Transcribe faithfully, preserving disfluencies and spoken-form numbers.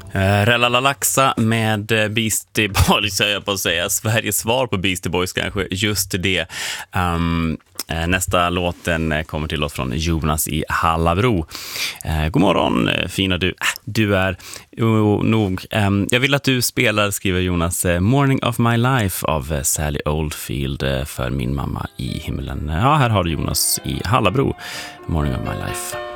Uh, Relalaxa med Beastie Boys, säger jag på att säga. Sveriges svar på Beastie Boys kanske, just det. Um, uh, nästa låten kommer till oss från Jonas i Hallabro. Uh, god morgon, fina du. Uh, du är uh, nog. Um, jag vill att du spelar, skriver Jonas, uh, Morning of My Life av uh, Sally Oldfield uh, för min mamma i himlen. Ja, uh, här har du Jonas i Hallabro. Morning of My Life.